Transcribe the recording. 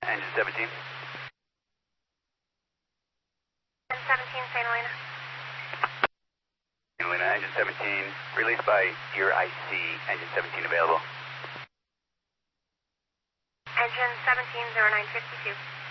Engine 17. Engine 17, St. Helena. St. Helena, engine 17. Released by Gear IC. Engine 17 available. Engine 17, 0952.